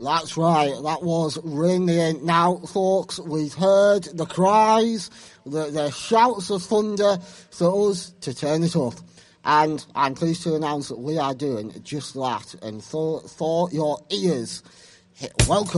That's right, that was Ring the Int. Now, folks, we've heard the cries, the shouts of thunder for us to turn it up. And I'm pleased to announce that we are doing just that. And for your ears, welcome.